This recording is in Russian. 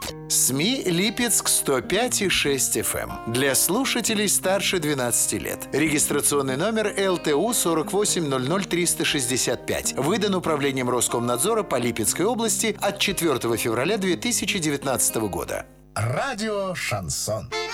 СМИ Липецк 105,6 FM. Для слушателей старше 12 лет. Регистрационный номер ЛТУ 4800365. Выдан Управлением Роскомнадзора по Липецкой области от 4 февраля 2019 года. Радио «Шансон».